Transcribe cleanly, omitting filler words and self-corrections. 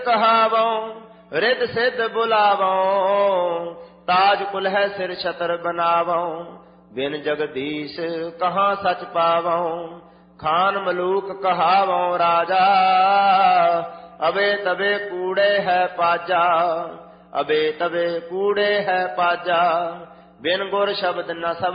ਕਹਾਵਉ ਰਿੱਧ ਸਿੱਧ ਬੁਲਾਵਉ, ਤਾਜ ਕੁਲਹਿ ਸਿਰ ਛਤਰ ਬਨਾਵਉ, ਬਿਨ ਜਗਦੀਸ਼ ਕਹਾਂ ਸਚ ਪਾਵਉ। ਖਾਨ ਮਲੂਕ ਕਹਾਵਉ ਰਾਜਾ, ਅਬੇ ਤਬੇ ਕੂੜੇ ਹੈ ਪਾਜਾ, ਅਬੇ ਤਬੇ ਕੂੜੇ ਹੈ ਪਾਜਾ, ਬਿਨ ਗੁਰ ਸ਼ਬਦ ਨ